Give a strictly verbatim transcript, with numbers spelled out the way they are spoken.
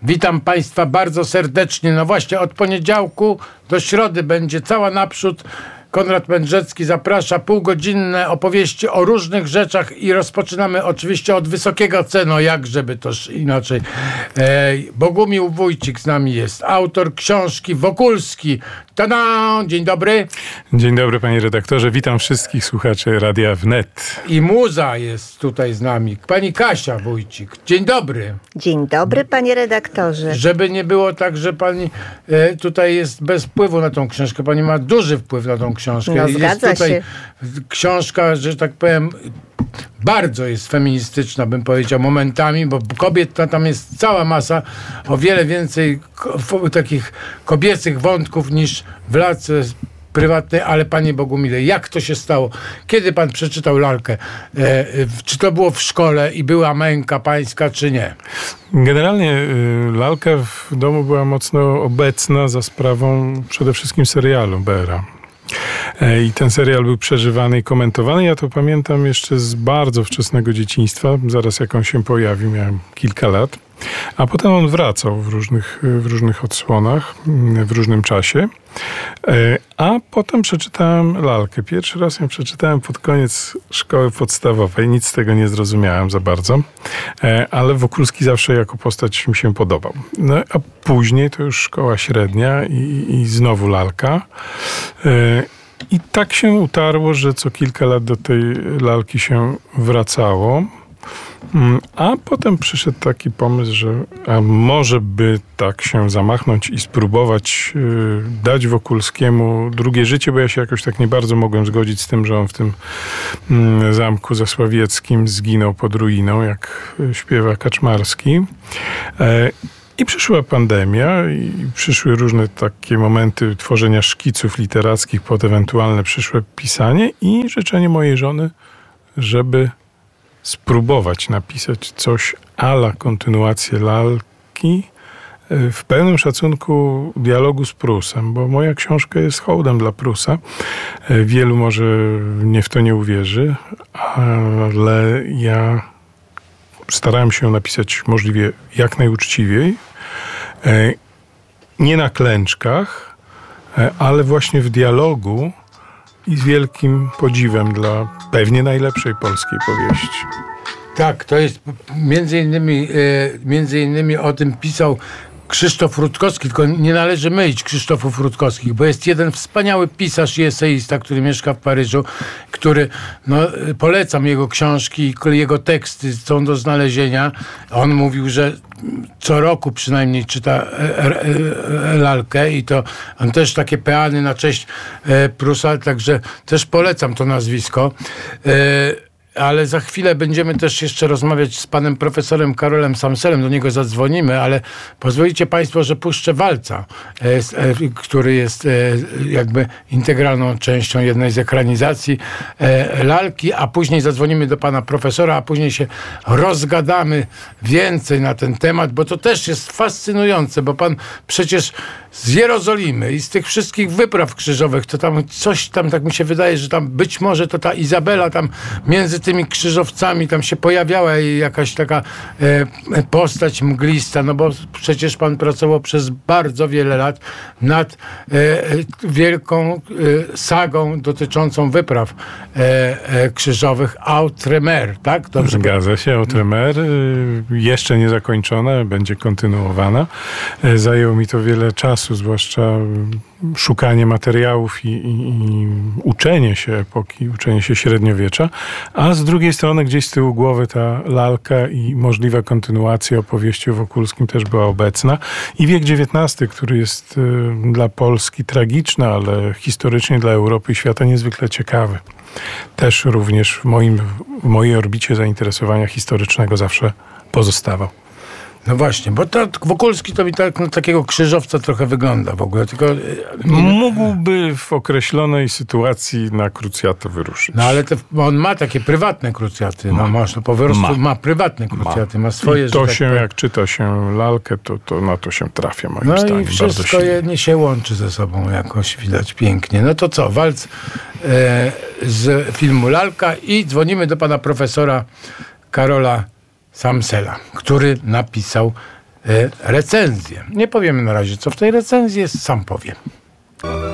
Witam Państwa bardzo serdecznie. No właśnie, od poniedziałku do środy będzie cała naprzód. Konrad Mędrzecki zaprasza, półgodzinne opowieści o różnych rzeczach i rozpoczynamy oczywiście od wysokiego C, no jak żeby toż inaczej. E, Bogumił Wójcik z nami jest, autor książki Wokulski. Tada! Dzień dobry. Dzień dobry, panie redaktorze. Witam wszystkich słuchaczy Radia Wnet. I muza jest tutaj z nami, pani Kasia Wójcik. Dzień dobry. Dzień dobry, panie redaktorze. Żeby nie było tak, że pani e, tutaj jest bez wpływu na tą książkę. Pani ma duży wpływ na tą książkę. No, jest zgadza tutaj się. książka, że tak powiem, bardzo jest feministyczna, bym powiedział, momentami, bo kobiet tam jest cała masa, o wiele więcej ko- takich kobiecych wątków niż w lalce prywatnej. Ale panie Bogumile, jak to się stało? Kiedy pan przeczytał lalkę? E, czy to było w szkole i była męka pańska, czy nie? Generalnie y, lalka w domu była mocno obecna za sprawą przede wszystkim serialu B R A. I ten serial był przeżywany i komentowany. Ja to pamiętam jeszcze z bardzo wczesnego dzieciństwa, zaraz jak on się pojawił, miałem kilka lat. A potem on wracał w różnych, w różnych odsłonach, w różnym czasie. A potem przeczytałem lalkę. Pierwszy raz ją przeczytałem pod koniec szkoły podstawowej. Nic z tego nie zrozumiałem za bardzo. Ale Wokulski zawsze jako postać mi się podobał. No, a później to już szkoła średnia i, i znowu lalka. I tak się utarło, że co kilka lat do tej lalki się wracało. A potem przyszedł taki pomysł, że a może by tak się zamachnąć i spróbować y, dać Wokulskiemu drugie życie, bo ja się jakoś tak nie bardzo mogłem zgodzić z tym, że on w tym y, zamku zasławieckim zginął pod ruiną, jak śpiewa Kaczmarski. E, I przyszła pandemia i przyszły różne takie momenty tworzenia szkiców literackich pod ewentualne przyszłe pisanie i życzenie mojej żony, żeby spróbować napisać coś a la kontynuację lalki w pełnym szacunku dialogu z Prusem, bo moja książka jest hołdem dla Prusa. Wielu może nie w to nie uwierzy, ale ja starałem się napisać możliwie jak najuczciwiej, nie na klęczkach, ale właśnie w dialogu i z wielkim podziwem dla pewnie najlepszej polskiej powieści. Tak, to jest między innymi, e, między innymi o tym pisał Krzysztof Rutkowski, tylko nie należy mylić Krzysztofów Rutkowskich, bo jest jeden wspaniały pisarz i eseista, który mieszka w Paryżu, który, no, polecam jego książki, jego teksty są do znalezienia. On mówił, że co roku przynajmniej czyta lalkę i to on też takie peany na cześć Prusa, także też polecam to nazwisko. Ale za chwilę będziemy też jeszcze rozmawiać z panem profesorem Karolem Samselem, do niego zadzwonimy, ale pozwolicie państwo, że puszczę walca, e, e, który jest e, jakby integralną częścią jednej z ekranizacji e, lalki, a później zadzwonimy do pana profesora, a później się rozgadamy więcej na ten temat, bo to też jest fascynujące, bo pan przecież z Jerozolimy i z tych wszystkich wypraw krzyżowych, to tam coś tam, tak mi się wydaje, że tam być może to ta Izabela tam między tymi krzyżowcami tam się pojawiała i jakaś taka e, postać mglista, no bo przecież pan pracował przez bardzo wiele lat nad e, wielką e, sagą dotyczącą wypraw e, e, krzyżowych Outremer, tak? Dobrze. Zgadza się, Outremer. Jeszcze nie zakończona, będzie kontynuowana. Zajęło mi to wiele czasu, zwłaszcza szukanie materiałów i, i, i uczenie się epoki, uczenie się średniowiecza, a z drugiej strony gdzieś z tyłu głowy ta lalka i możliwa kontynuacja opowieści o Wokulskim też była obecna. I wiek dziewiętnasty, który jest y, dla Polski tragiczny, ale historycznie dla Europy i świata niezwykle ciekawy. Też również w, moim, w mojej orbicie zainteresowania historycznego zawsze pozostawał. No właśnie, bo to Wokulski to mi tak, no, takiego krzyżowca trochę wygląda w ogóle, tylko... Mógłby w określonej sytuacji na krucjatę wyruszyć. No ale te, on ma takie prywatne krucjaty, ma, no, no po prostu ma. ma prywatne krucjaty, ma, ma swoje... I to że się, tak, jak czyta się lalkę, to, to na to się trafia, moim no zdaniem. No i wszystko jednie się łączy ze sobą jakoś, widać pięknie. No to co, walc e, z filmu Lalka i dzwonimy do pana profesora Karola Samsela, który napisał recenzję. Nie powiemy na razie, co w tej recenzji jest, sam powiem.